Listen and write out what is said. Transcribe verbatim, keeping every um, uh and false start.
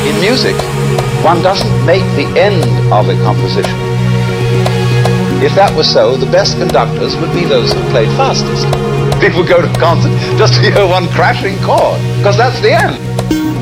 In music, one doesn't make the end of a composition. If that was so, the best conductors would be those who played fastest. People go to a concert just to hear one crashing chord, because that's the end.